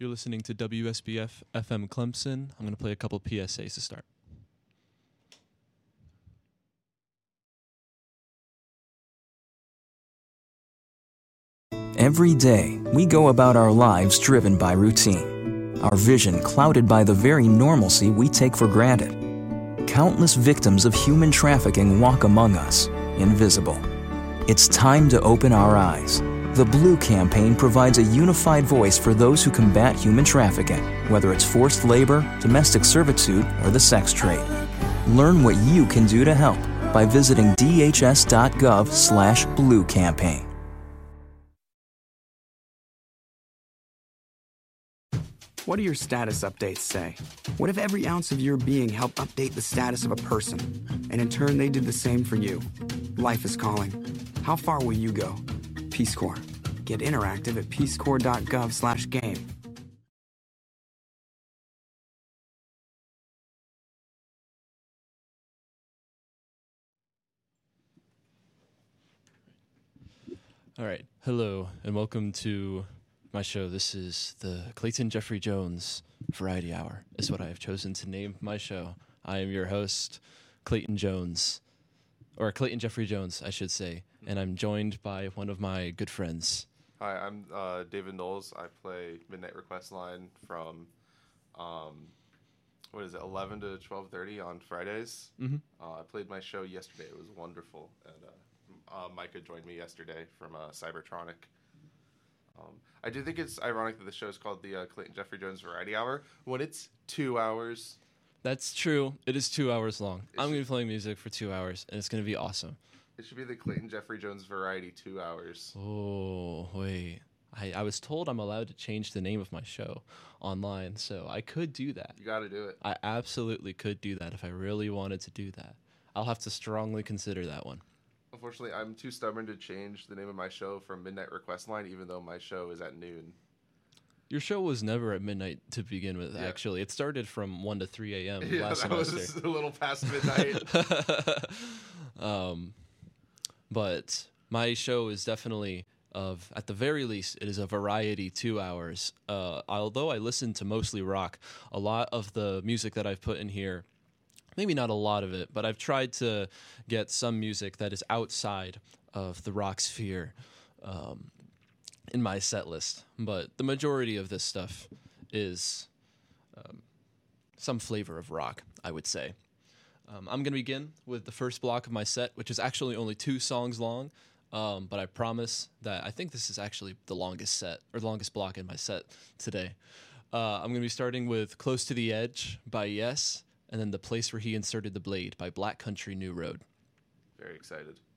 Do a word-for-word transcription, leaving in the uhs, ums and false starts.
You're listening to W S B F F M Clemson. I'm going to play a couple P S As to start. Every day, we go about our lives driven by routine, our vision clouded by the very normalcy we take for granted. Countless victims of human trafficking walk among us, invisible. It's time to open our eyes. The Blue Campaign provides a unified voice for those who combat human trafficking, whether it's forced labor, domestic servitude, or the sex trade. Learn what you can do to help by visiting d h s dot gov slash blue campaign. What do your status updates say? What if every ounce of your being helped update the status of a person, and in turn they did the same for you? Life is calling. How far will you go? Peace Corps. Get interactive at peace corps dot gov slash game. All right. Hello, and welcome to my show. This is the Clayton Jeffrey Jones Variety Hour, is what I have chosen to name my show. I am your host, Clayton Jones, or Clayton Jeffrey Jones, I should say, and I'm joined by one of my good friends. Hi, I'm uh, David Knowles. I play Midnight Request Line from, um, what is it, eleven to twelve thirty on Fridays. Mm-hmm. Uh, I played my show yesterday. It was wonderful. And uh, uh, Micah joined me yesterday from uh, Cybertronic. Um, I do think it's ironic that the show is called the uh, Clayton Jeffrey Jones Variety Hour when it's two hours. That's true. It is two hours long. It I'm should- going to be playing music for two hours, and it's going to be awesome. It should be the Clayton Jeffrey Jones Variety two hours. Oh, wait. I, I was told I'm allowed to change the name of my show online, so I could do that. You got to do it. I absolutely could do that if I really wanted to do that. I'll have to strongly consider that one. Unfortunately, I'm too stubborn to change the name of my show from Midnight Request Line, even though my show is at noon. Your show was never at midnight to begin with, Yeah. actually. It started from one to three a.m. Yeah, last that semester. was a little past midnight. um, but my show is definitely, of at the very least, it is a variety two hours. Uh, although I listen to mostly rock, a lot of the music that I've put in here, maybe not a lot of it, but I've tried to get some music that is outside of the rock sphere um, in my set list. But the majority of this stuff is um, some flavor of rock, I would say. Um, I'm going to begin with the first block of my set, which is actually only two songs long, um, but I promise that I think this is actually the longest set, or the longest block in my set today. Uh, I'm going to be starting with Close to the Edge by Yes, and then The Place Where He Inserted the Blade by Black Country New Road. Very excited.